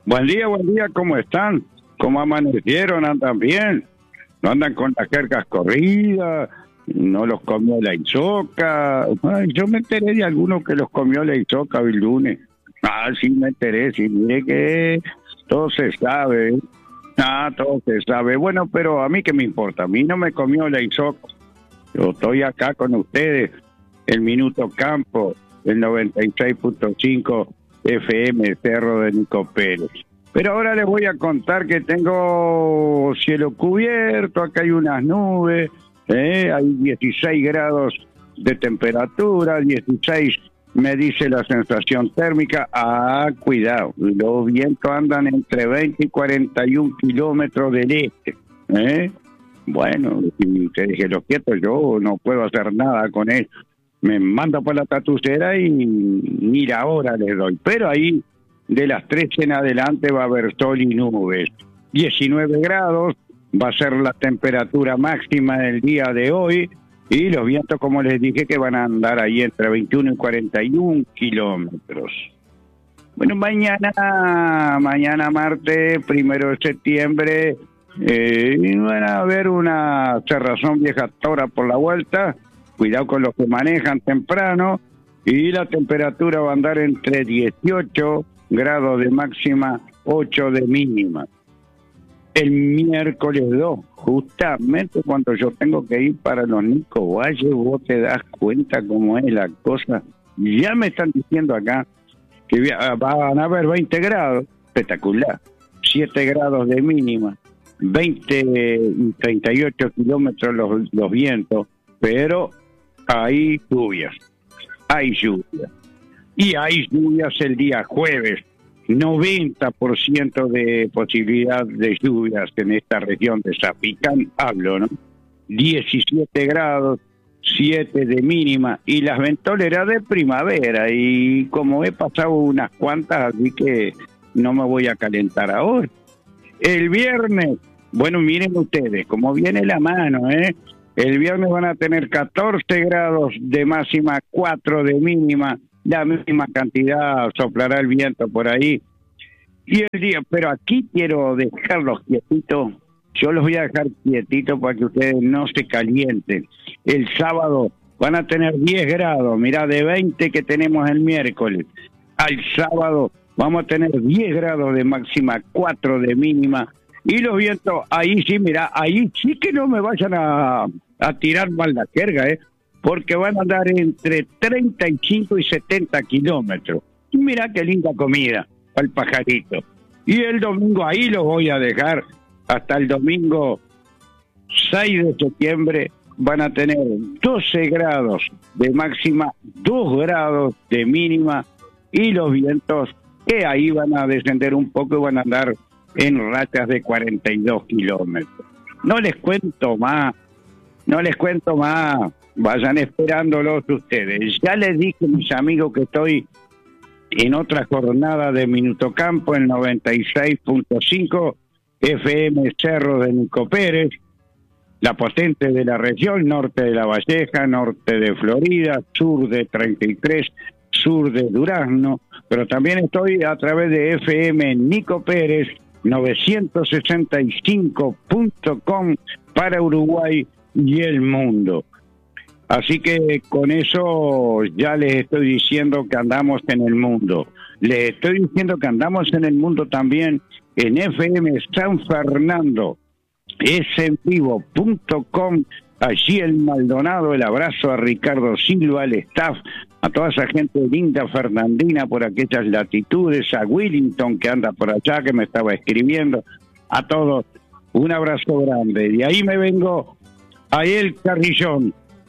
buen día, ¿cómo están? ¿Cómo amanecieron? ¿Andan bien? ¿No andan con las jergas corridas? ¿No los comió la isoca? Ay, yo me enteré de algunos que los comió la isoca el lunes. Ah, sí me enteré, sí, mire que todo se sabe, ¿eh? Todo se sabe. Bueno, pero a mí qué me importa, a mí no me comió la isoca. Yo estoy acá con ustedes, el Minuto Campo, el 96.5 FM, Cerro de Nico Pérez. Pero ahora les voy a contar que tengo cielo cubierto, acá hay unas nubes, hay 16 grados de temperatura, 16 me dice la sensación térmica. Cuidado, los vientos andan entre 20 y 41 kilómetros del este. Bueno, si te dije los quietos, yo no puedo hacer nada con eso. Me manda por la tatucera y mira, ahora les doy. Pero ahí, de las 13 en adelante, va a haber sol y nubes. 19 grados va a ser la temperatura máxima del día de hoy. Y los vientos, como les dije, que van a andar ahí entre 21 y 41 kilómetros. Bueno, mañana martes, 1 de septiembre, van a haber una cerrazón vieja tora por la vuelta. Cuidado con los que manejan temprano. Y la temperatura va a andar entre 18 grados de máxima, 8 de mínima. El miércoles 2, justamente cuando yo tengo que ir para los Nico Valle, vos te das cuenta cómo es la cosa. Ya me están diciendo acá que van a haber 20 grados, espectacular, 7 grados de mínima, 20 y 38 kilómetros los vientos, pero hay lluvias. Y hay lluvias el día jueves. 90% de posibilidad de lluvias en esta región de Zapicán, hablo, ¿no? 17 grados, 7 de mínima, y las ventoleras de primavera, y como he pasado unas cuantas, así que no me voy a calentar ahora. El viernes, bueno, miren ustedes, como viene la mano, el viernes van a tener 14 grados de máxima, 4 de mínima, la misma cantidad soplará el viento por ahí. Y el día, pero aquí quiero dejarlos quietitos, yo los voy a dejar quietitos para que ustedes no se calienten. El sábado van a tener 10 grados, mirá, de 20 que tenemos el miércoles. Al sábado vamos a tener 10 grados de máxima, 4 de mínima. Y los vientos, ahí sí, mirá, ahí sí que no me vayan a tirar mal la jerga, porque van a andar entre 35 y 70 kilómetros. Y mirá qué linda comida al pajarito. Y el domingo ahí los voy a dejar hasta el domingo 6 de septiembre. Van a tener 12 grados de máxima, 2 grados de mínima, y los vientos que ahí van a descender un poco y van a andar en rachas de 42 kilómetros. No les cuento más, vayan esperándolos ustedes. Ya les dije, mis amigos, que estoy en otra jornada de Minuto Campo, en 96.5 FM Cerro de Nico Pérez, la potente de la región, norte de La Valleja, norte de Florida, sur de 33, sur de Durazno, pero también estoy a través de FM Nico Pérez, 965.com para Uruguay y el mundo. Así que con eso ya les estoy diciendo que andamos en el mundo. Les estoy diciendo que andamos en el mundo también en FM San Fernando, esenvivo.com, allí el Maldonado. El abrazo a Ricardo Silva, al staff, a toda esa gente linda fernandina por aquellas latitudes, a Willington que anda por allá, que me estaba escribiendo, a todos un abrazo grande. De ahí me vengo a El Carrillón,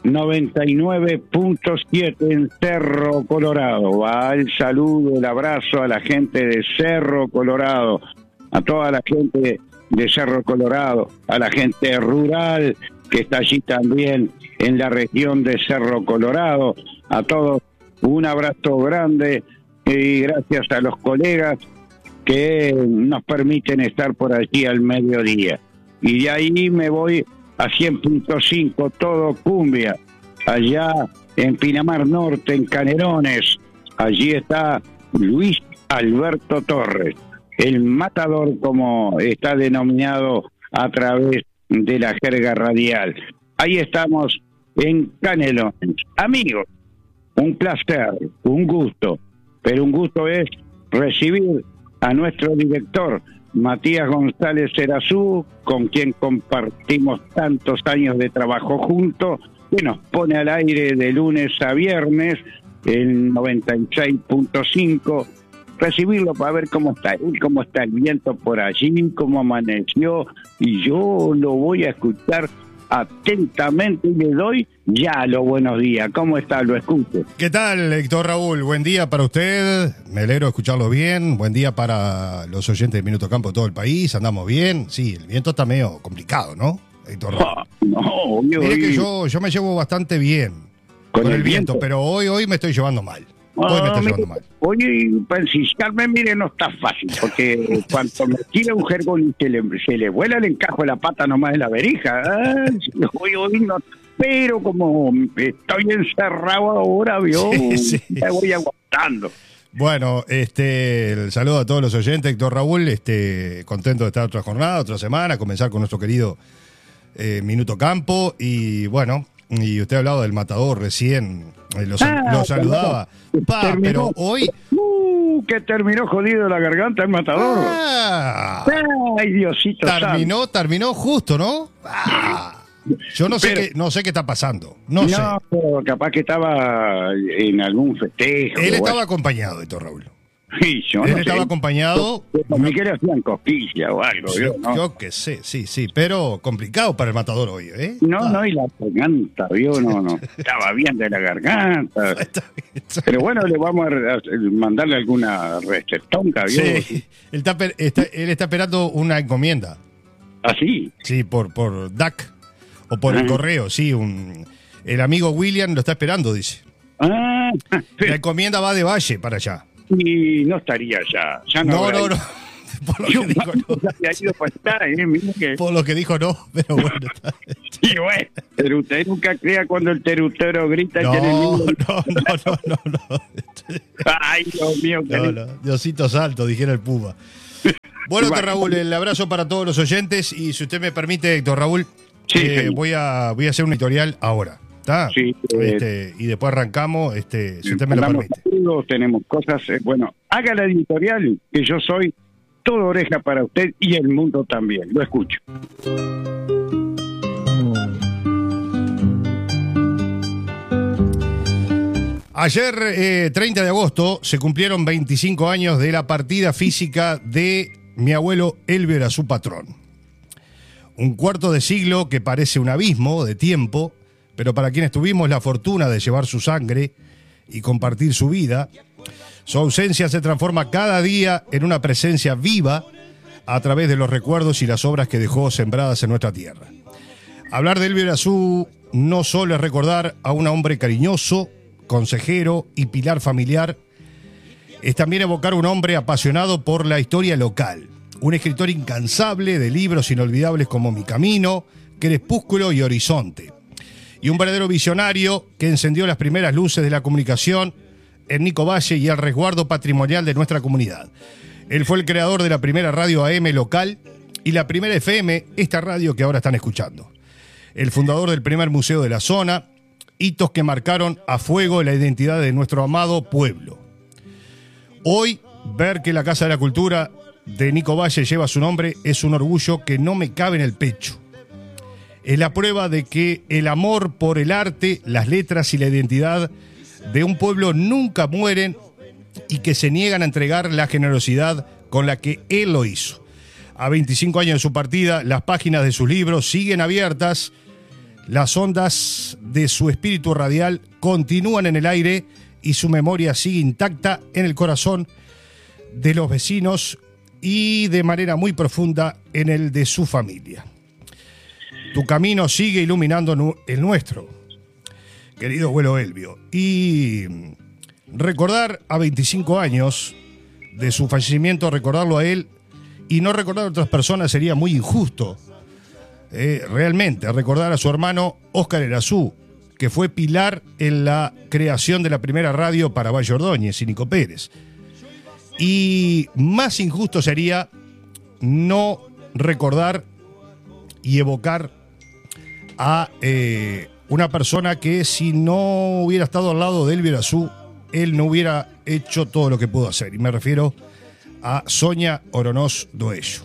99.7 en Cerro Colorado. Va el saludo, el abrazo a la gente de Cerro Colorado, a toda la gente de Cerro Colorado, a la gente rural que está allí también en la región de Cerro Colorado. A todos un abrazo grande y gracias a los colegas que nos permiten estar por allí al mediodía. Y de ahí me voy a 100.5, todo cumbia, allá en Pinamar Norte, en Canelones. Allí está Luis Alberto Torres. el Matador, como está denominado a través de la jerga radial. Ahí estamos en Canelones. Amigos, un placer, un gusto, pero un gusto es recibir a nuestro director, Matías González Erazú, con quien compartimos tantos años de trabajo juntos, que nos pone al aire de lunes a viernes, el 96.5, recibirlo para ver cómo está el viento por allí, cómo amaneció, y yo lo voy a escuchar atentamente y le doy ya los buenos días. ¿Cómo está? Lo escucho. ¿Qué tal, Héctor Raúl? Buen día para usted, me alegro de escucharlo bien. Buen día para los oyentes de Minuto Campo de todo el país, andamos bien. Sí, el viento está medio complicado, ¿no, Héctor Raúl? No, mire que yo me llevo bastante bien con el viento, pero hoy me estoy llevando mal. Hoy para enciscarme, mire, no está fácil, porque cuando me tira un jergón y se le vuela el encajo de la pata nomás de la verija. Hoy no, pero como estoy encerrado ahora, sí. Me voy aguantando. Bueno, el saludo a todos los oyentes, Héctor Raúl, contento de estar otra jornada, otra semana, comenzar con nuestro querido Minuto Campo, y bueno, y usted ha hablado del Matador recién, lo saludaba, pero hoy... que terminó jodido la garganta el Matador. Ay, Diosito terminó justo, ¿no? Yo no sé qué está pasando. No sé. Pero capaz que estaba en algún festejo. Él estaba acompañado, Héctor Raúl. Sí, Él estaba acompañado. Me quiere hacían cosquilla o algo. Yo qué sé, sí, pero complicado para el Matador hoy, ¿eh? No, y la garganta, no. Estaba bien de la garganta. Está bien. Pero bueno, le vamos a mandarle alguna recetonca, ¿vio? Sí, él está esperando una encomienda. ¿Ah, sí? Sí, por DAC o por el correo, sí. El amigo William lo está esperando, dice. Sí. La encomienda va de Valle para allá. Y no estaría ya. No. Por lo que dijo, no. Por lo que dijo, no, pero bueno. Y bueno, pero usted nunca crea cuando el terutero grita. No. Ay, Dios mío. No. Diosito Salto, dijera el Puma. Bueno, Héctor Raúl, el abrazo para todos los oyentes, y si usted me permite, Héctor Raúl, sí. voy a hacer un editorial ahora. ¿Está? Sí, y después arrancamos, si usted me lo permite. Tenemos cosas, bueno, haga la editorial, que yo soy toda oreja para usted y el mundo también. Lo escucho. Ayer, 30 de agosto, se cumplieron 25 años de la partida física de mi abuelo Elvio Erazú Patrón. Un cuarto de siglo que parece un abismo de tiempo, pero para quienes tuvimos la fortuna de llevar su sangre y compartir su vida, su ausencia se transforma cada día en una presencia viva a través de los recuerdos y las obras que dejó sembradas en nuestra tierra. Hablar de Elvio Erazú no solo es recordar a un hombre cariñoso, consejero y pilar familiar, es también evocar a un hombre apasionado por la historia local, un escritor incansable de libros inolvidables como Mi Camino, Crepúsculo y Horizonte, y un verdadero visionario que encendió las primeras luces de la comunicación en Nico Valle y el resguardo patrimonial de nuestra comunidad. Él fue el creador de la primera radio AM local y la primera FM, esta radio que ahora están escuchando. El fundador del primer museo de la zona, hitos que marcaron a fuego la identidad de nuestro amado pueblo. Hoy, ver que la Casa de la Cultura de Nico Valle lleva su nombre es un orgullo que no me cabe en el pecho. Es la prueba de que el amor por el arte, las letras y la identidad de un pueblo nunca mueren y que se niegan a entregar la generosidad con la que él lo hizo. A 25 años de su partida, las páginas de sus libros siguen abiertas, las ondas de su espíritu radial continúan en el aire y su memoria sigue intacta en el corazón de los vecinos y de manera muy profunda en el de su familia. Tu camino sigue iluminando el nuestro, querido abuelo Elvio. Y recordar a 25 años de su fallecimiento, recordarlo a él y no recordar a otras personas sería muy injusto. Realmente, recordar a su hermano Óscar Erazú, que fue pilar en la creación de la primera radio para Valle Ordóñez y Nico Pérez. Y más injusto sería no recordar y evocar a una persona que, si no hubiera estado al lado de Elvio Erazú, él no hubiera hecho todo lo que pudo hacer. Y me refiero a Sonia Oronoz Doello.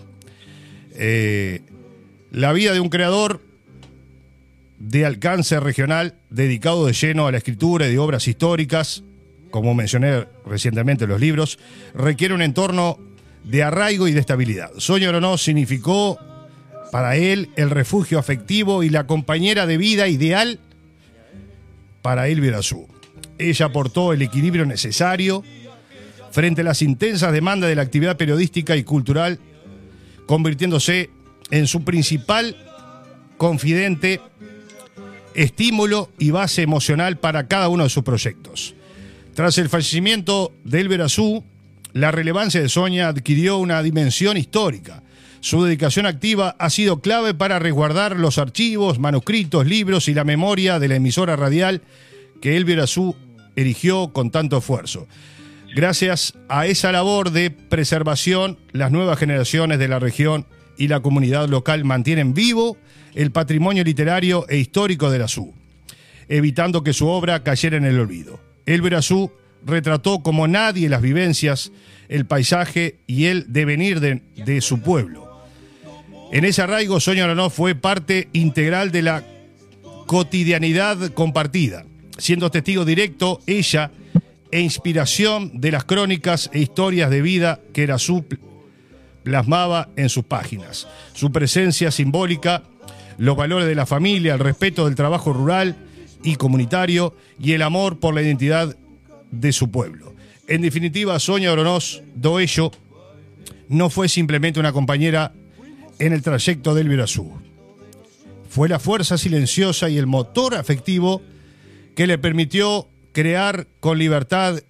La vida de un creador de alcance regional, dedicado de lleno a la escritura y de obras históricas, como mencioné recientemente en los libros, requiere un entorno de arraigo y de estabilidad. Sonia Oronoz significó para él el refugio afectivo y la compañera de vida ideal para Elvio Erazú. Ella aportó el equilibrio necesario frente a las intensas demandas de la actividad periodística y cultural, convirtiéndose en su principal confidente, estímulo y base emocional para cada uno de sus proyectos. Tras el fallecimiento de Elvio Erazú, la relevancia de Sonia adquirió una dimensión histórica. Su dedicación activa ha sido clave para resguardar los archivos, manuscritos, libros y la memoria de la emisora radial que Elvio Erazú erigió con tanto esfuerzo. Gracias a esa labor de preservación, las nuevas generaciones de la región y la comunidad local mantienen vivo el patrimonio literario e histórico de Erazú, evitando que su obra cayera en el olvido. Elvio Erazú retrató como nadie las vivencias, el paisaje y el devenir de su pueblo. En ese arraigo, Sonia Oronoz fue parte integral de la cotidianidad compartida, siendo testigo directo ella e inspiración de las crónicas e historias de vida que Erazú plasmaba en sus páginas. Su presencia simbólica, los valores de la familia, el respeto del trabajo rural y comunitario y el amor por la identidad de su pueblo. En definitiva, Sonia Oronoz Doello no fue simplemente una compañera en el trayecto del Elvio Erazú. Fue la fuerza silenciosa y el motor afectivo que le permitió crear con libertad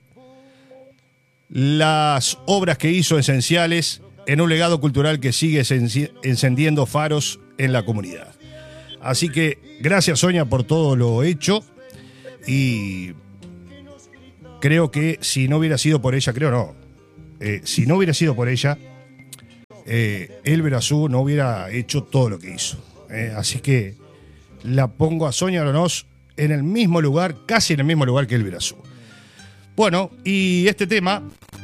las obras que hizo esenciales en un legado cultural que sigue encendiendo faros en la comunidad. Así que gracias, Sonia, por todo lo hecho, y creo que si no hubiera sido por ella, si no hubiera sido por ella, Elvio Erazú no hubiera hecho todo lo que hizo. Así que la pongo a Sonia Oronoz en el mismo lugar, casi en el mismo lugar que Elvio Erazú. Bueno, y este tema,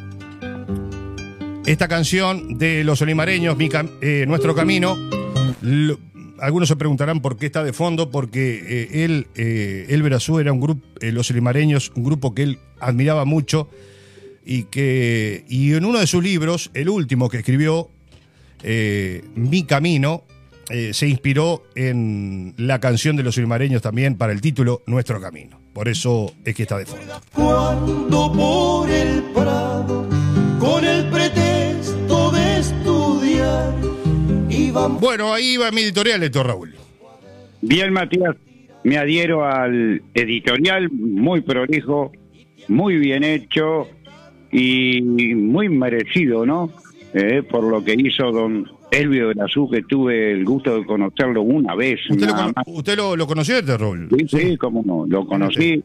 esta canción de los olimareños, Nuestro Camino, algunos se preguntarán por qué está de fondo, porque Elvio Erazú era un grupo, los olimareños, un grupo que él admiraba mucho, y en uno de sus libros, el último que escribió, Mi Camino, se inspiró en la canción de los olimareños también para el título Nuestro Camino. Por eso es que está de fondo. Cuando por el prado, con el pretexto de estudiar, iban... Bueno, ahí va mi editorial, Héctor Raúl. Bien, Matías, me adhiero al editorial, muy prolijo, muy bien hecho y muy merecido, ¿no? Por lo que hizo don Elvio Erazú, que tuve el gusto de conocerlo una vez. ¿Usted lo conoció, Héctor Raúl? Sí, cómo no, lo conocí.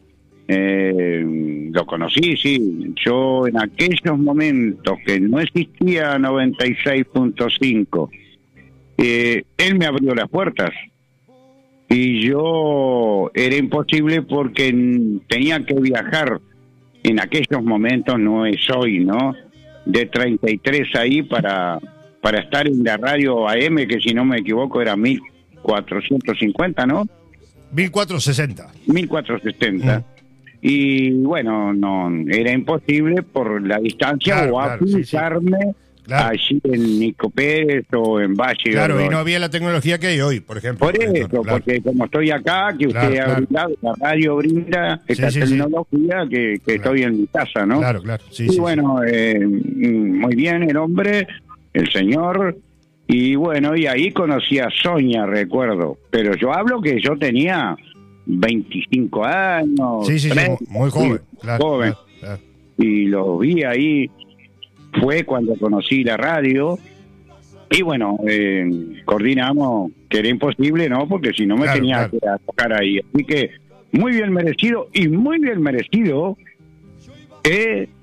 Sí. Yo en aquellos momentos que no existía 96.5, él me abrió las puertas. Y yo era imposible porque tenía que viajar. En aquellos momentos, no es hoy, ¿no? De 33 ahí para estar en la radio AM, que si no me equivoco era 1450, ¿no? 1460. 1460. Y bueno, no era imposible por la distancia, o apuntarme allí en Nico Pérez o en Valle. Claro, y no había la tecnología que hay hoy, por ejemplo. Por eso, porque como estoy acá, que usted ha brindado, la radio brinda esta tecnología que estoy en mi casa, ¿no? Claro. Bueno, muy bien el hombre, el señor, y bueno, y ahí conocí a Sonia, recuerdo, pero yo hablo que yo tenía 25 años. 30, muy joven. Joven. Y lo vi ahí, fue cuando conocí la radio, y bueno, coordinamos, que era imposible, ¿no? Porque si no me tenía que tocar ahí. Así que muy bien merecido,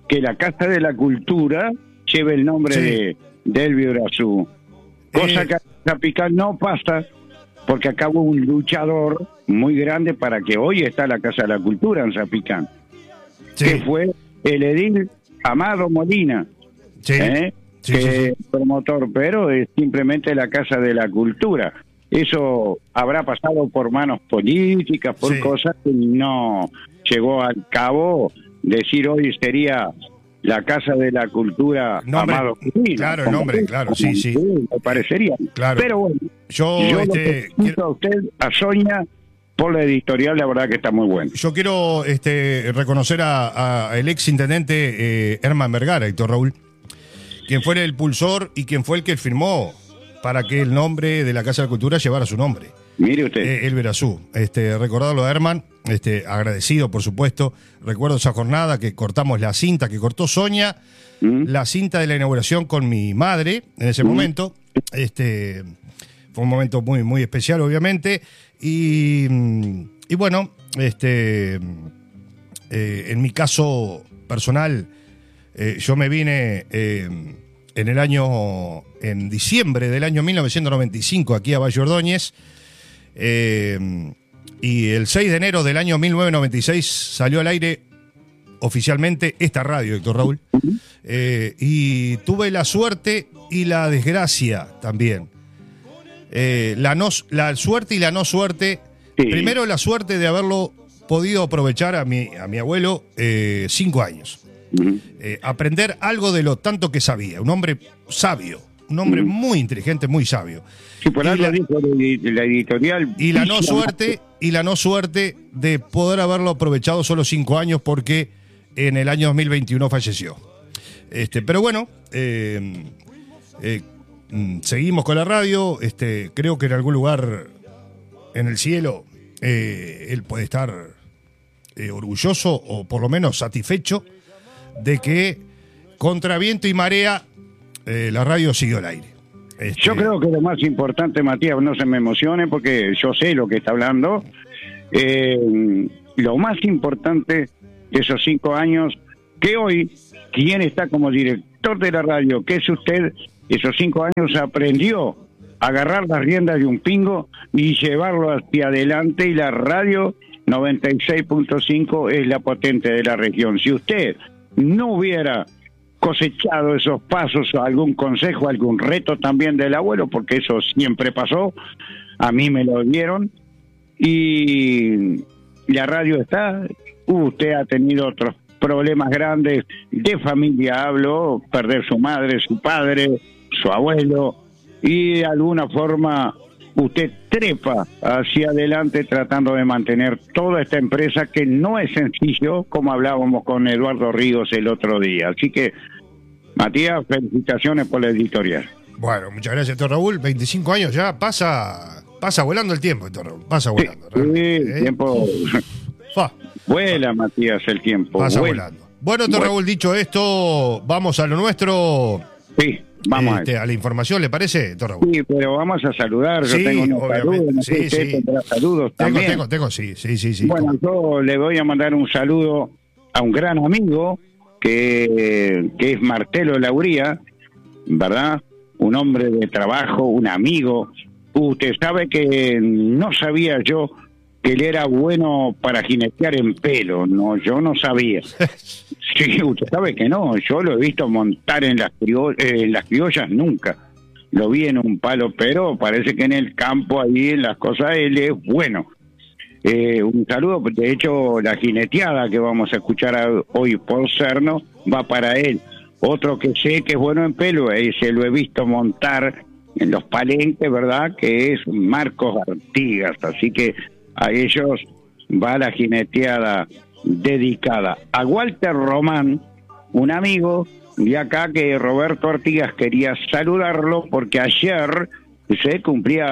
que la Casa de la Cultura lleve el nombre de Elvio Irazú. Cosa que en Zapicán no pasa, porque acá hubo un luchador muy grande para que hoy está la Casa de la Cultura en Zapicán, que fue el edil Amado Molina, que es promotor, pero es simplemente la Casa de la Cultura. Eso habrá pasado por manos políticas, por cosas que no llegó al cabo. Decir hoy sería la Casa de la Cultura Amado Molina. Claro, el nombre, claro, sí. Me parecería. Claro. Pero bueno, yo quiero a usted, a Sonia, por la editorial, la verdad que está muy bueno. Yo quiero reconocer a el ex intendente Herman Vergara, Héctor Raúl, quien fue el impulsor y quien fue el que firmó para que el nombre de la Casa de la Cultura llevara su nombre. Mire usted. Elvio Irazú. Recordarlo a Herman, agradecido, por supuesto. Recuerdo esa jornada que cortamos la cinta, que cortó Sonia, la cinta de la inauguración con mi madre en ese momento. Fue un momento muy, muy especial, obviamente. Y bueno, en mi caso personal, yo me vine en diciembre del año 1995 aquí a Valle Ordóñez, y el 6 de enero del año 1996 salió al aire oficialmente esta radio, Héctor Raúl, y tuve la suerte y la desgracia también, la suerte y la no suerte. Primero la suerte de haberlo podido aprovechar a mi abuelo 5 años. Aprender algo de lo tanto que sabía. Un hombre sabio, un hombre muy inteligente, muy sabio. Sí, por algo dijo la editorial. Y la no suerte de poder haberlo aprovechado solo 5 años, porque en el año 2021 falleció. Pero bueno, seguimos con la radio. Creo que en algún lugar en el cielo él puede estar orgulloso, o por lo menos satisfecho, de que contra viento y marea la radio siguió al aire. Yo creo que lo más importante, Matías, no se me emocione porque yo sé lo que está hablando. Lo más importante de esos 5 años, que hoy quien está como director de la radio, que es usted, esos 5 años aprendió a agarrar las riendas de un pingo y llevarlo hacia adelante, y la radio 96.5 es la potente de la región. Si usted no hubiera cosechado esos pasos, algún consejo, algún reto también del abuelo, porque eso siempre pasó, a mí me lo dieron, y la radio está. Usted ha tenido otros problemas grandes de familia, hablo, perder su madre, su padre, su abuelo, y de alguna forma usted trepa hacia adelante tratando de mantener toda esta empresa, que no es sencillo, como hablábamos con Eduardo Ríos el otro día. Así que, Matías, felicitaciones por la editorial. Bueno, muchas gracias, Héctor Raúl. 25 años ya, pasa volando el tiempo, Héctor Raúl, pasa volando. Sí, el tiempo vuela, Matías, el tiempo. Pasa volando. Bueno, Héctor Raúl, dicho esto, vamos a lo nuestro. Sí. Vamos a la información, ¿le parece, Héctor Raúl? Sí, pero vamos a saludar. Yo tengo unos saludos, no sé si usted tendrá saludos también. Tengo, sí. Bueno, yo le voy a mandar un saludo a un gran amigo que es Martelo Lauría, ¿verdad? Un hombre de trabajo, un amigo. Usted sabe que no sabía yo que él era bueno para jinetear en pelo. No, yo no sabía. Sí, usted sabe que no. Yo lo he visto montar en las criollas nunca. Lo vi en un palo, pero parece que en el campo, ahí en las cosas, él es bueno. Un saludo. De hecho, la jineteada que vamos a escuchar hoy por Cerno va para él. Otro que sé que es bueno en pelo, se lo he visto montar en los palenques, ¿verdad? Que es Marcos Artigas. Así que a ellos va la jineteada dedicada. A Walter Román, un amigo de acá, que Roberto Artigas quería saludarlo porque ayer se cumplía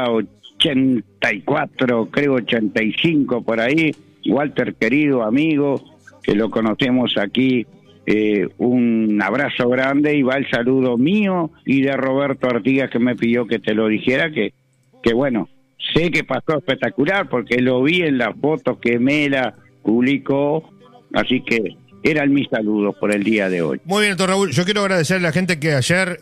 84, creo 85 por ahí. Walter, querido amigo, que lo conocemos aquí, un abrazo grande, y va el saludo mío y de Roberto Artigas, que me pidió que te lo dijera, que bueno, sé que pasó espectacular porque lo vi en las fotos que Mela publicó, así que eran mis saludos por el día de hoy. Muy bien, doctor Raúl. Yo quiero agradecer a la gente que ayer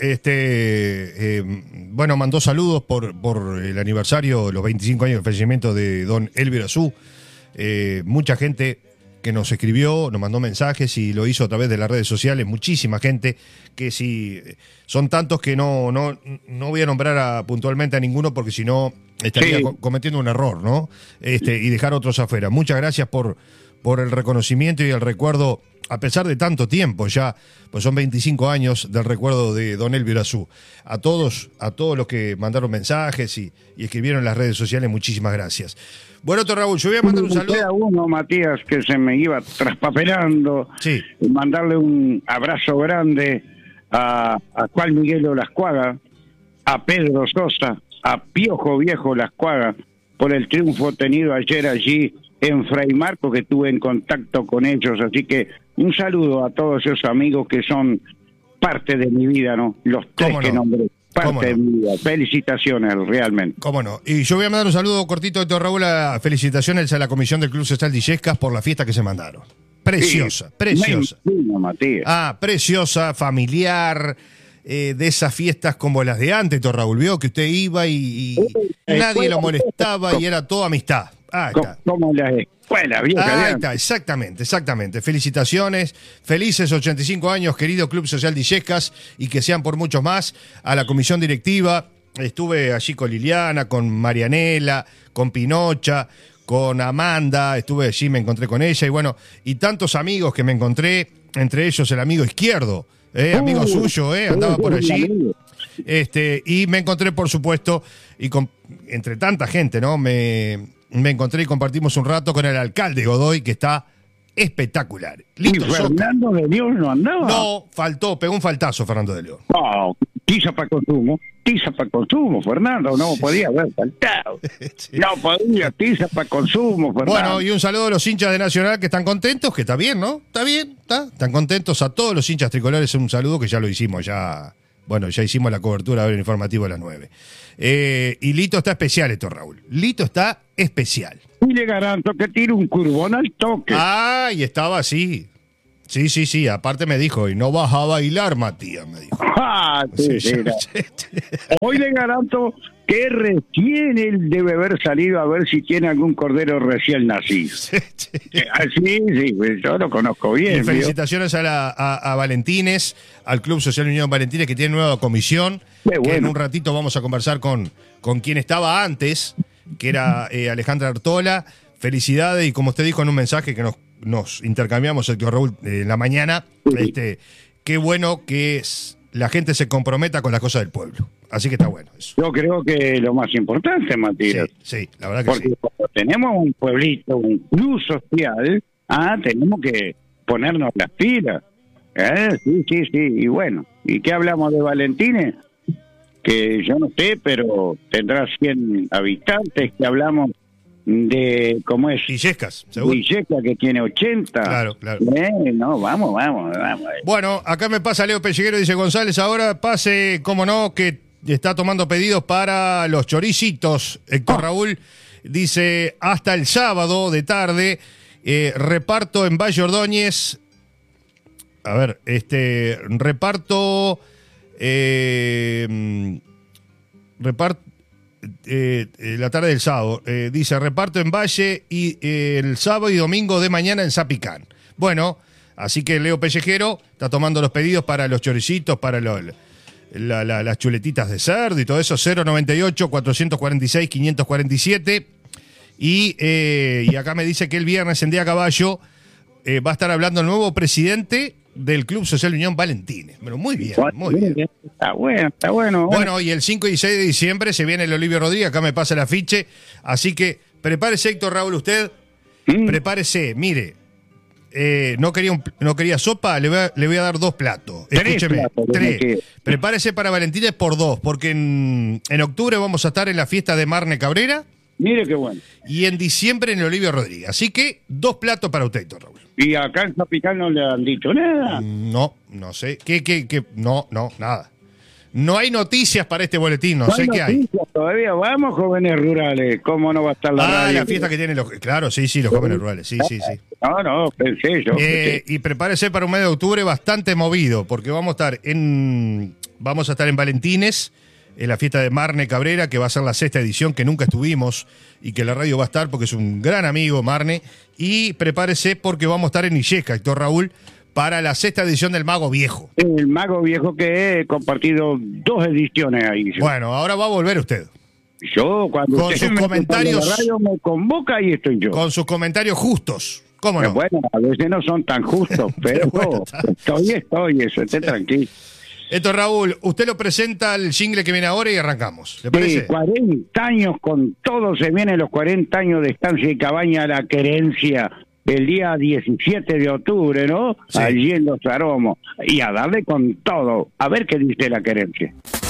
mandó saludos por el aniversario, los 25 años del fallecimiento de don Elvio Irazú. Mucha gente que nos escribió, nos mandó mensajes y lo hizo a través de las redes sociales. Muchísima gente que si son tantos que no voy a nombrar puntualmente a ninguno porque si no estaría cometiendo un error, ¿no? Y dejar otros afuera. Muchas gracias por el reconocimiento y el recuerdo, a pesar de tanto tiempo ya, pues son 25 años del recuerdo de don Elvio Irazú. A todos los que mandaron mensajes y escribieron en las redes sociales, muchísimas gracias. Bueno, doctor Raúl, yo voy a mandar un saludo. A uno, Matías, que se me iba traspapelando. Sí. Mandarle un abrazo grande a Juan Miguel Olascuaga, a Pedro Sosa, a Piojo Viejo Olascuaga, por el triunfo tenido ayer allí en Fray Marcos, que estuve en contacto con ellos. Así que un saludo a todos esos amigos que son parte de mi vida, ¿no? Los tres que nombré. Parte de mi vida. Felicitaciones, realmente. Cómo no. Y yo voy a mandar un saludo cortito, doctor Raúl, felicitaciones a la comisión del Club Social de Illescas por la fiesta que se mandaron. Preciosa, preciosa. Matías. Preciosa, familiar, de esas fiestas como las de antes, doctor Raúl. Vio que usted iba y nadie lo molestaba y era toda amistad. Ah, está. Como las escuelas, vieja. Ahí está, exactamente. Felicitaciones, felices 85 años, querido Club Social de Illescas, y que sean por muchos más. A la comisión directiva, estuve allí con Liliana, con Marianela, con Pinocha, con Amanda, estuve allí, me encontré con ella, y bueno, y tantos amigos que me encontré, entre ellos el amigo Izquierdo, amigo suyo, andaba por allí. Y me encontré, por supuesto, y entre tanta gente, ¿no? Me encontré y compartimos un rato con el alcalde Godoy, que está espectacular. Listo, ¿y Fernando de León no andaba? No, pegó un faltazo Fernando de León. Oh, tiza para consumo, Fernando, no podía haber faltado. Sí. No podía, tiza para consumo, Fernando. Bueno, y un saludo a los hinchas de Nacional que están contentos, que está bien, ¿no? Está bien, están contentos. A todos los hinchas tricolores un saludo, que ya lo hicimos, ya hicimos la cobertura del informativo a las 9. Y Lito está especial, Raúl. Lito está especial. Y le garanto que tira un curvón al toque. Ah, y estaba así. Sí. Aparte me dijo, y no vas a bailar, Matías, me dijo. Sí. Hoy le garanto que recién él debe haber salido a ver si tiene algún cordero recién nacido. Sí, pues yo lo conozco bien. Y felicitaciones a Valentines, al Club Social Unión Valentines, que tiene nueva comisión. Bueno. Que en un ratito vamos a conversar con quien estaba antes, que era Alejandra Artola. Felicidades, y como usted dijo en un mensaje que nos intercambiamos el tío Raúl en la mañana, qué bueno que la gente se comprometa con las cosas del pueblo. Así que está bueno eso. Yo creo que lo más importante, Matías. Sí, la verdad que porque cuando tenemos un pueblito, un club social, tenemos que ponernos las pilas. Sí. Y bueno, ¿y qué hablamos de Valentines? Que yo no sé, pero tendrá 100 habitantes, que hablamos de, ¿cómo es? Illescas, seguro. Illescas, que tiene 80. Claro. No, vamos. Bueno, acá me pasa Leo Pelleguero, dice González, ahora pase, cómo no, que está tomando pedidos para los choricitos. Héctor Raúl dice, hasta el sábado de tarde, reparto en Valle Ordóñez. A ver, reparto la tarde del sábado. Dice, reparto en Valle y el sábado y domingo de mañana en Zapicán. Bueno, así que Leo Pellejero está tomando los pedidos para los choricitos, para las chuletitas de cerdo y todo eso. 098-446-547. Y acá me dice que el viernes en Día Caballo va a estar hablando el nuevo presidente del Club Social Unión Valentines. Pero muy bien. Está bueno. Bueno, y el 5 y 6 de diciembre se viene el Olivio Rodríguez, acá me pasa el afiche, así que prepárese, Héctor Raúl, usted, prepárese, mire, no quería sopa, le voy a dar 2 platos. Escúcheme, 3. Prepárese para Valentines por 2, porque en octubre vamos a estar en la fiesta de Marne Cabrera. Mire qué bueno. Y en diciembre en el Olivio Rodríguez, así que 2 platos para usted, Héctor Raúl. ¿Y acá en Zapicán no le han dicho nada? No sé. ¿Qué? No, nada. No hay noticias para este boletín, no sé qué hay. Todavía vamos, jóvenes rurales. ¿Cómo no va a estar la radio? La fiesta que tienen los... Claro, sí, los jóvenes rurales, sí. No, pensé yo. Y prepárese para un mes de octubre bastante movido, porque vamos a estar en Valentines, en la fiesta de Marne Cabrera, que va a ser la 6ª edición, que nunca estuvimos, y que la radio va a estar porque es un gran amigo, Marne. Y prepárese porque vamos a estar en Illesca, Héctor Raúl, para la 6ª edición del Mago Viejo. El Mago Viejo, que he compartido 2 ediciones ahí. Bueno, ahora va a volver usted. Yo, cuando con sus comentarios, la radio me convoca y estoy yo. Con sus comentarios justos. ¿Cómo no? Bueno, a veces no son tan justos, pero bueno, estoy, eso, esté tranquilo. Héctor Raúl, usted lo presenta el jingle que viene ahora y arrancamos. ¿Le parece? Sí, 40 años con todo, se vienen los 40 años de Estancia y Cabaña a la Querencia, el día 17 de octubre, ¿no? Sí. Allí en Los Aromos. Y a darle con todo. A ver qué dice la Querencia.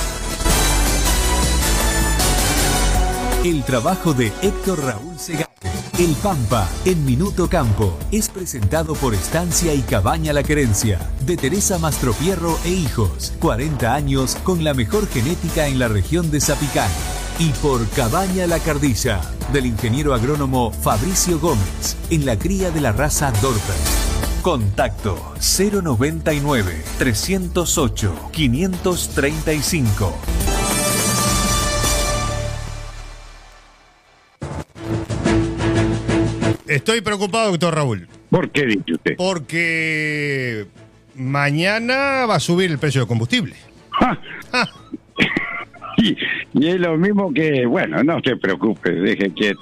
El trabajo de Héctor Raúl Segate, El Pampa, en Minuto Campo, es presentado por Estancia y Cabaña La Querencia, de Teresa Mastropierro e Hijos, 40 años con la mejor genética en la región de Zapicán. Y por Cabaña La Cardilla, del ingeniero agrónomo Fabricio Gómez, en la cría de la raza Dorper. Contacto 099-308-535. Estoy preocupado, doctor Raúl. ¿Por qué dice usted? Porque mañana va a subir el precio del combustible. Y es lo mismo que, bueno, no se preocupe, deje quieto.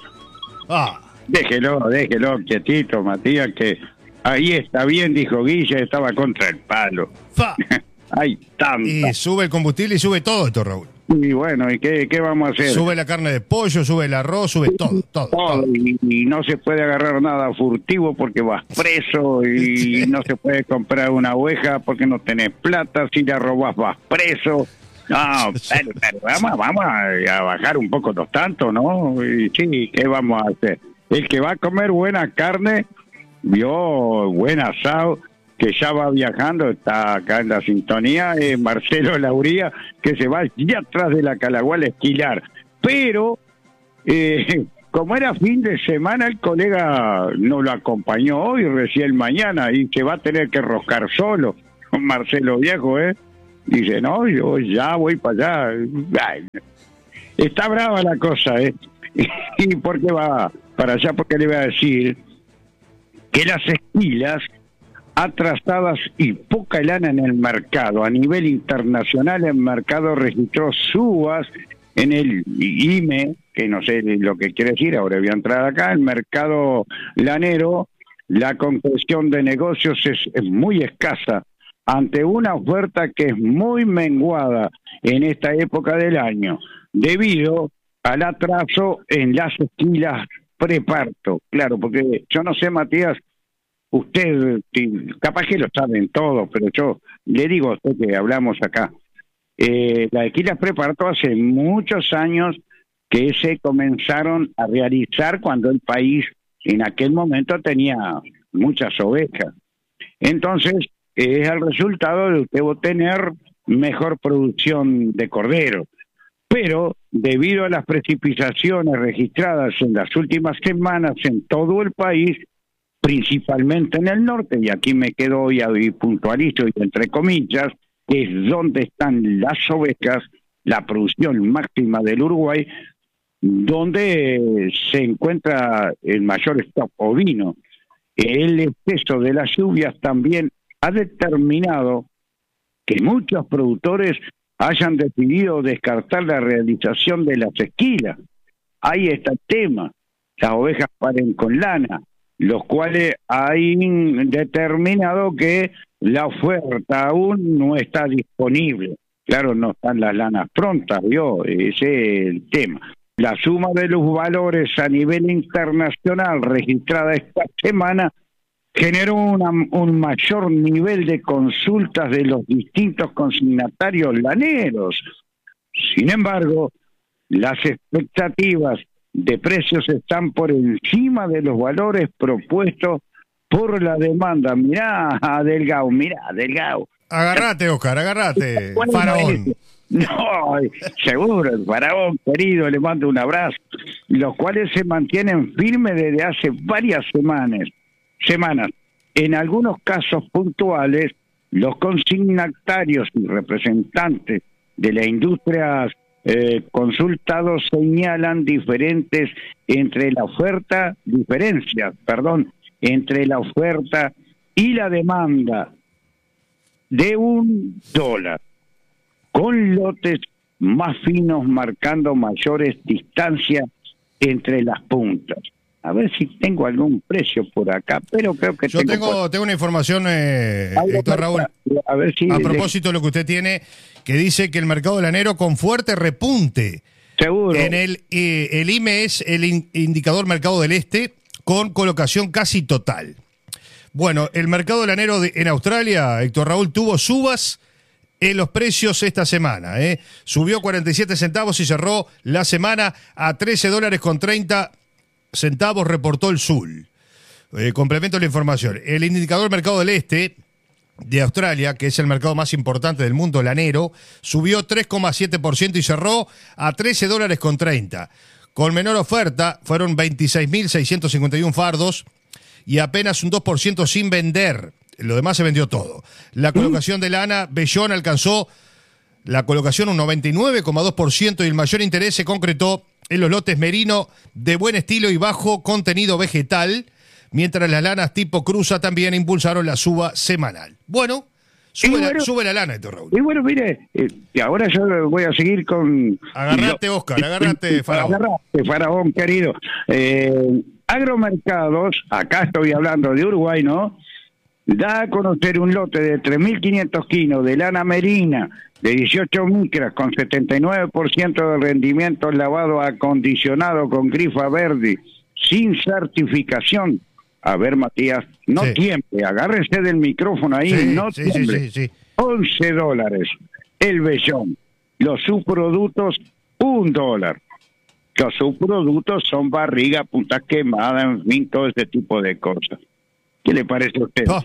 Déjelo quietito, Matías, que ahí está bien, dijo Guilla, estaba contra el palo. Hay tanta. Y sube el combustible y sube todo, doctor Raúl. Y bueno, ¿y qué vamos a hacer? Sube la carne de pollo, sube el arroz, sube todo. Y no se puede agarrar nada furtivo porque vas preso y no se puede comprar una oveja porque no tenés plata, si la robás vas preso. No, pero vamos a bajar un poco los tantos, ¿no? Y sí, ¿qué vamos a hacer? El que va a comer buena carne, vio buen asado, que ya va viajando, está acá en la sintonía, Marcelo Lauría, que se va ya atrás de la Calagual a esquilar. Pero, como era fin de semana, el colega no lo acompañó hoy, recién mañana, y se va a tener que roscar solo. Marcelo Viejo, dice, no, yo ya voy para allá. Ay, está brava la cosa, ¿Y por qué va para allá? Porque le voy a decir que las esquilas atrasadas y poca lana en el mercado. A nivel internacional, el mercado registró subas en el IME, que no sé lo que quiere decir, ahora voy a entrar acá, el mercado lanero, la concreción de negocios es muy escasa ante una oferta que es muy menguada en esta época del año, debido al atraso en las esquilas preparto. Claro, porque yo no sé, Matías, usted, capaz que lo saben todos, pero yo le digo a usted que hablamos acá. Las esquilas preparto hace muchos años que se comenzaron a realizar cuando el país en aquel momento tenía muchas ovejas. Entonces, es el resultado de usted tener mejor producción de cordero. Pero, debido a las precipitaciones registradas en las últimas semanas en todo el país, principalmente en el norte, y aquí me quedo hoy puntualizo y entre comillas, que es donde están las ovejas, la producción máxima del Uruguay, donde se encuentra el mayor stock ovino. El exceso de las lluvias también ha determinado que muchos productores hayan decidido descartar la realización de las esquilas. Ahí está el tema. Las ovejas paren con lana, los cuales han determinado que la oferta aún no está disponible. Claro, no están las lanas prontas, ¿vio? Ese es el tema. La suma de los valores a nivel internacional registrada esta semana generó un mayor nivel de consultas de los distintos consignatarios laneros. Sin embargo, las expectativas de precios están por encima de los valores propuestos por la demanda. Mirá, Delgado. Agarrate, Oscar, agarrate, faraón. No, seguro, el faraón querido, le mando un abrazo, los cuales se mantienen firmes desde hace varias semanas. En algunos casos puntuales, los consignatarios y representantes de la industria consultados señalan diferencias entre la oferta y la demanda de $1, con lotes más finos marcando mayores distancias entre las puntas. A ver si tengo algún precio por acá, pero creo que yo tengo una información, Héctor Raúl, a ver si a propósito de lo que usted tiene, que dice que el mercado lanero con fuerte repunte. Seguro. En el IME es el indicador mercado del este, con colocación casi total. Bueno, el mercado lanero en Australia, Héctor Raúl, tuvo subas en los precios esta semana. Subió 47 centavos y cerró la semana a $13.30, reportó el SUL. Complemento la información. El indicador mercado del este de Australia, que es el mercado más importante del mundo lanero, subió 3,7% y cerró a $13.30. Con menor oferta fueron 26.651 fardos y apenas un 2% sin vender. Lo demás se vendió todo. La colocación de lana vellón alcanzó la colocación un 99,2% y el mayor interés se concretó en los lotes merino de buen estilo y bajo contenido vegetal, mientras las lanas tipo cruza también impulsaron la suba semanal. Bueno, sube la lana, Héctor Raúl. Y bueno, mire, y ahora yo voy a seguir con... Agarrate, Oscar, agarrate, Faraón. Agarrate, Faraón, querido. Agromercados, acá estoy hablando de Uruguay, ¿no? Da a conocer un lote de 3.500 kilos de lana merina de 18 micras con 79% de rendimiento lavado acondicionado con grifa verde sin certificación. A ver, Matías, no tiemble, agárrese del micrófono ahí, no tiemble. $11 el vellón. Los subproductos, $1. Los subproductos son barriga, punta quemada, en fin, todo ese tipo de cosas. ¿Qué le parece a usted?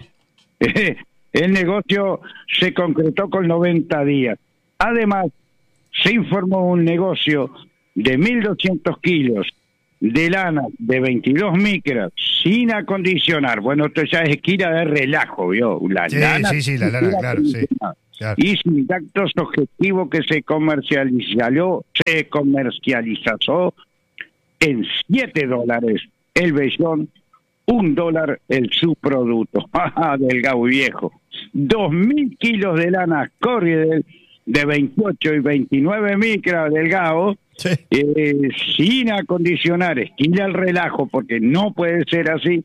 El negocio se concretó con 90 días. Además, se informó un negocio de 1.200 kilos de lana de 22 micras sin acondicionar. Bueno, esto ya es esquina de relajo, ¿vio? La lana, claro. Y sin datos objetivos que se comercializó en $7 el vellón, $1 el subproducto del Gau Viejo. 2.000 kilos de lana Corriedel de 28 y 29 micras del Gau, sin acondicionar, esquina al relajo, porque no puede ser así,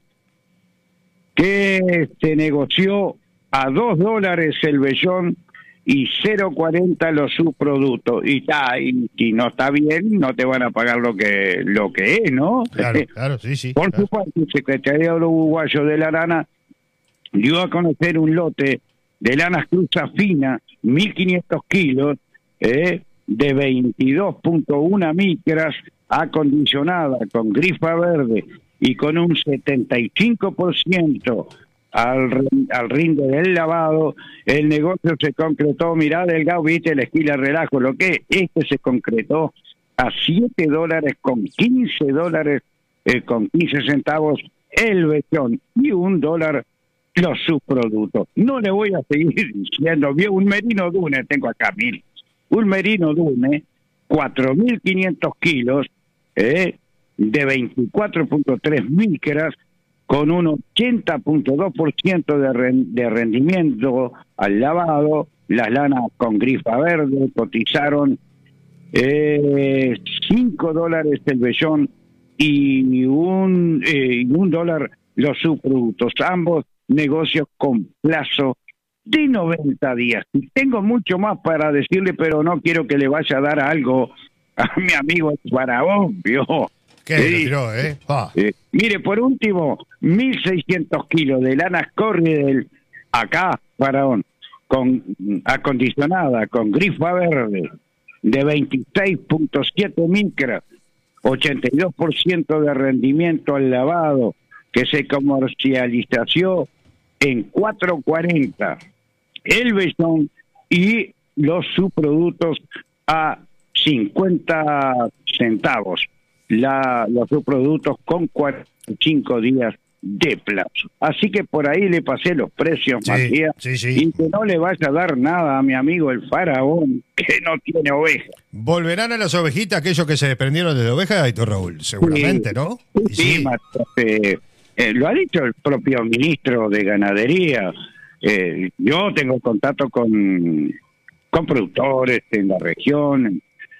que se negoció a $2 el vellón y 0.40 los subproductos. Y no está bien, no te van a pagar lo que es, ¿no? Claro, sí. Por su parte, el Secretariado Uruguayo de la Lana dio a conocer un lote de lanas cruza fina, 1.500 kilos, de 22.1 micras, acondicionada con grifa verde y con un 75% al rinde del lavado. El negocio se concretó, mirá, Delgado, viste la esquina relajo, lo que se concretó a $7 con $15 con 15 centavos el vellón y $1 los subproductos. No le voy a seguir diciendo, vio un merino dune, tengo acá 1.000, un merino dune, 4.500 kilos, de 24.3 micras, con un 80.2% de rendimiento al lavado. Las lanas con grifa verde cotizaron $5 el vellón y $1 los subproductos. Ambos negocios con plazo de 90 días. Y tengo mucho más para decirle, pero no quiero que le vaya a dar algo a mi amigo Faraón, ¿vio? Mire, por último, 1.600 kilos de lanas Corriedel, acá, Faraón, acondicionada, con grifa verde, de 26.7 micras, 82% de rendimiento al lavado, que se comercializó en $4.40 el vellón y los subproductos a 50 centavos los subproductos con 45 días de plazo. Así que por ahí le pasé los precios, Sí, Matías, sí. y que no le vaya a dar nada a mi amigo el faraón, que no tiene oveja. ¿Volverán a las ovejitas aquellos que se desprendieron de la oveja, Héctor Raúl? Seguramente, Sí. ¿no? Y Sí, Matías, lo ha dicho el propio ministro de Ganadería. Yo tengo contacto con productores en la región,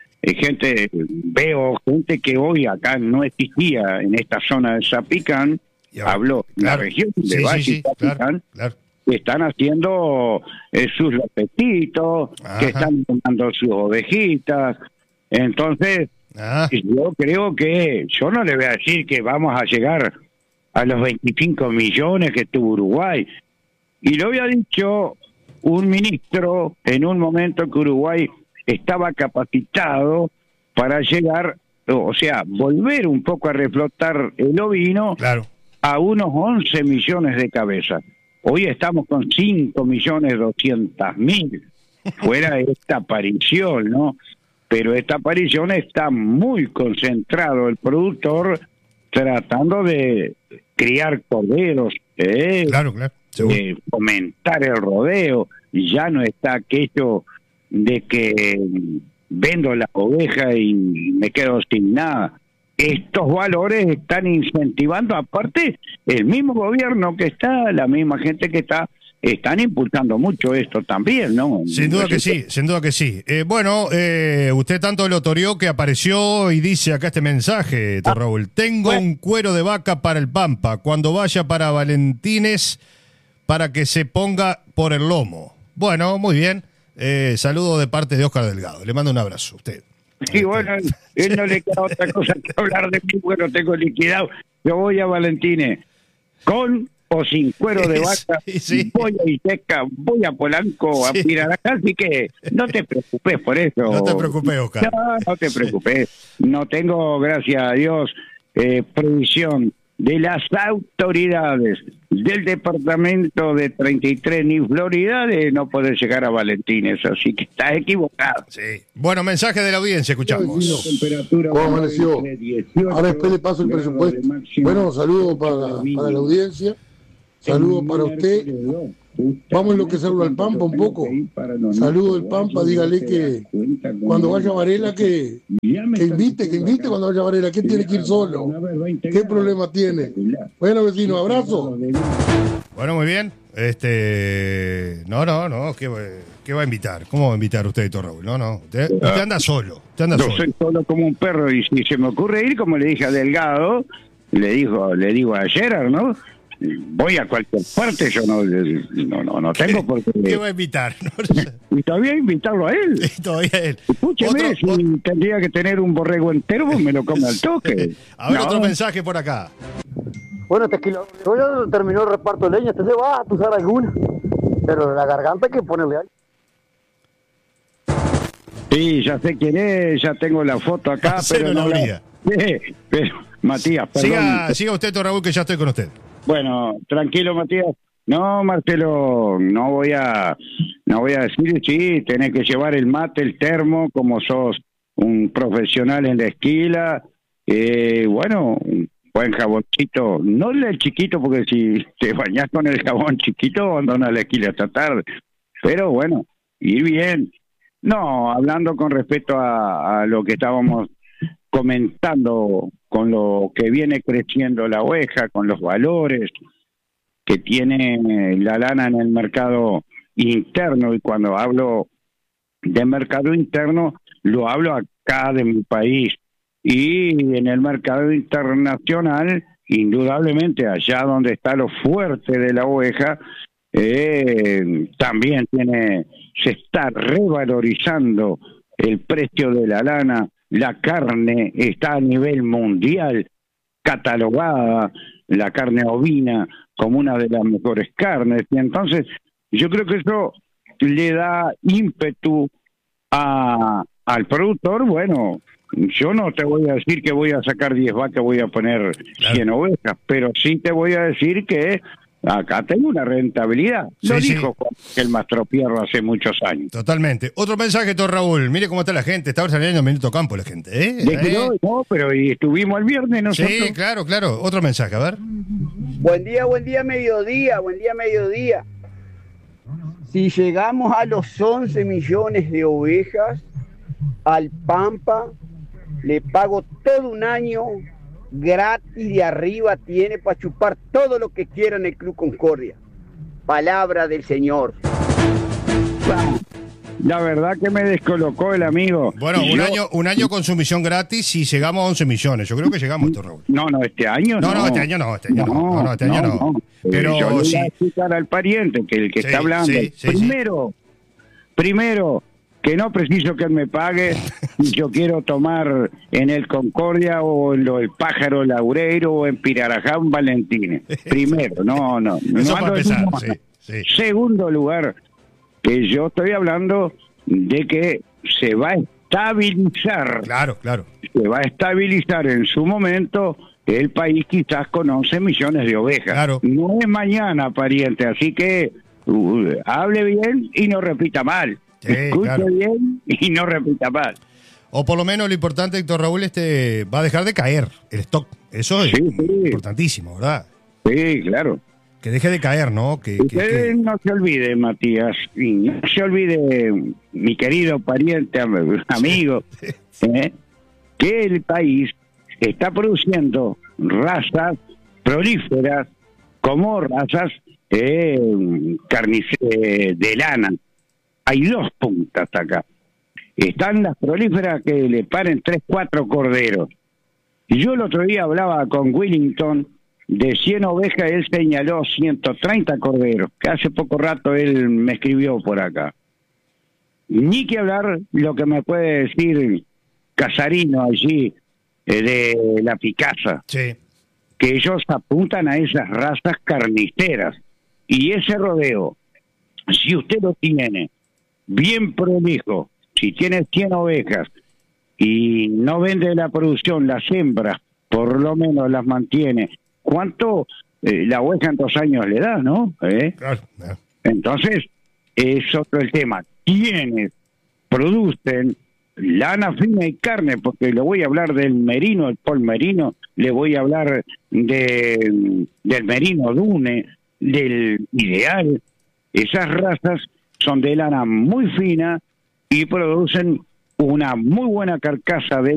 veo gente que hoy acá no existía en esta zona de Zapicán, Y ahora, habló claro. la región de Sí, Valle sí, y Zapicán, claro. que están haciendo sus lopetitos, Ajá. que están tomando sus ovejitas. Entonces, Ah, yo creo que yo no le voy a decir que vamos a llegar a los 25 millones que tuvo Uruguay. Y lo había dicho un ministro en un momento que Uruguay estaba capacitado para llegar, o sea, volver un poco a reflotar el ovino claro. a unos 11 millones de cabezas. Hoy estamos con 5.200.000 fuera de esta aparición, ¿no? Pero esta aparición está muy concentrado el productor tratando de criar corderos, Claro, seguro. fomentar el rodeo. Ya no está aquello de que vendo la oveja y me quedo sin nada. Estos valores están incentivando, aparte, el mismo gobierno que está, la misma gente que está, están impulsando mucho esto también, ¿no? Sin duda que sí, sin duda que sí. Bueno, usted tanto lo toreó que apareció y dice acá este mensaje, Héctor Raúl. Tengo un cuero de vaca para el Pampa, cuando vaya para Valentines, para que se ponga por el lomo. Bueno, muy bien. Saludo de parte de Óscar Delgado. Le mando un abrazo a usted. Sí, bueno, él no le queda otra cosa que hablar de mí, bueno, tengo liquidado. Yo voy a Valentines, con o sin cuero de vaca, Sí. voy a Iseca, voy a Polanco a Sí. mirar acá, así que no te preocupes por eso. No te preocupes, Óscar. No te preocupes. No tengo, gracias a Dios, previsión de las autoridades del departamento de 33 ni Florida de no poder llegar a Valentines, así que estás equivocado. Sí. Bueno, mensaje de la audiencia, escuchamos. Temperatura ¿Cómo amaneció? Ahora después le paso el presupuesto. Bueno, saludos para la audiencia, saludos para usted. Vamos a enloquecerlo al Pampa un poco. Saludos del Pampa, dígale que cuando vaya a Varela que invite cuando vaya a Varela, que tiene que ir solo. ¿Qué problema tiene? Bueno, vecino, abrazo. Bueno, muy bien. No, ¿qué va a invitar? ¿Cómo va a invitar usted, Héctor Raúl? No. Usted anda solo. Usted anda Yo solo. soy solo como un perro y si se me ocurre ir, como le dije a Delgado, le digo a Gerard, ¿no? Voy a cualquier parte, yo no tengo por ¿Qué qué. va a invitar? Y todavía invitarlo a él. Y todavía él. Escúcheme, si tendría que tener un borrego entero, pues me lo como al toque. A ver, No. otro mensaje por acá. Bueno, tequila, yo ya terminó el reparto de leña, este se va a usar alguna, pero la garganta hay que ponerle ahí. Sí, ya sé quién es, ya tengo la foto acá, Hacelo pero no la la... brida. Pero, Matías, perdón. Siga usted, Héctor Raúl, que ya estoy con usted. Bueno, tranquilo, Matías. No, Marcelo, no voy a decir, sí, tenés que llevar el mate, el termo, como sos un profesional en la esquila. Bueno, un buen jaboncito, no el chiquito, porque si te bañás con el jabón chiquito, abandonas la esquila esta tarde. Pero bueno, ir bien. No, hablando con respecto a lo que estábamos comentando, con lo que viene creciendo la oveja, con los valores que tiene la lana en el mercado interno, y cuando hablo de mercado interno, lo hablo acá de mi país, y en el mercado internacional, indudablemente allá donde está lo fuerte de la oveja, también se está revalorizando el precio de la lana. La carne está a nivel mundial catalogada, la carne ovina, como una de las mejores carnes, y entonces yo creo que eso le da ímpetu al productor. Bueno, yo no te voy a decir que voy a sacar 10 vacas, voy a poner 100 ovejas, pero sí te voy a decir que acá tengo una rentabilidad. Lo Sí, dijo el Mastropierro hace muchos años. Totalmente. Otro mensaje, doctor Raúl. Mire cómo está la gente. Está saliendo en Minuto Campo la gente, ¿eh? No, pero y estuvimos el viernes nosotros. Sí, claro. Otro mensaje, a ver. Buen día, mediodía. Si llegamos a los 11 millones de ovejas, al Pampa le pago todo un año gratis de arriba, tiene para chupar todo lo que quiera en el Club Concordia. Palabra del señor. La verdad que me descolocó el amigo. Bueno, un año con sumisión gratis y llegamos a 11 millones. Yo creo que llegamos, doctor Raúl. No, este año no. No, este año no. Este año no. Pero yo le voy sí. a explicar al pariente que el que está hablando. Primero, que no preciso que él me pague si yo quiero tomar en el Concordia o en el Pájaro Laureiro o en Pirarajá Valentines. Primero, no. Eso para empezar, sí. Segundo lugar, que yo estoy hablando de que se va a estabilizar. Claro. Se va a estabilizar en su momento el país quizás con 11 millones de ovejas. Claro. No es mañana, pariente, así que hable bien y no repita mal. Sí, Escuche bien y no repita mal. O por lo menos lo importante, doctor Raúl, va a dejar de caer el stock. Eso es importantísimo, ¿verdad? Sí, claro. Que deje de caer, ¿no? Usted no se olvide, Matías, y no se olvide, mi querido pariente, amigo, que el país está produciendo razas prolíferas como razas de lana. Hay dos puntas acá. Están las prolíferas que le paren 3, 4 corderos. Y yo el otro día hablaba con Willington de 100 ovejas, él señaló 130 corderos, que hace poco rato él me escribió por acá. Ni que hablar lo que me puede decir Casarino allí, de la Picasa, sí, que ellos apuntan a esas razas carniceras. Y ese rodeo, si usted lo tiene bien prolijo, si tiene 100 ovejas y no vende la producción, las hembras por lo menos las mantiene, ¿cuánto la oveja en 2 años le da, no? Claro. Entonces, es otro el tema. ¿Quiénes producen lana fina y carne? Porque le voy a hablar del merino, el Paul Merino, le voy a hablar del merino Dune, del Ideal. Esas razas son de lana muy fina y producen una muy buena carcasa de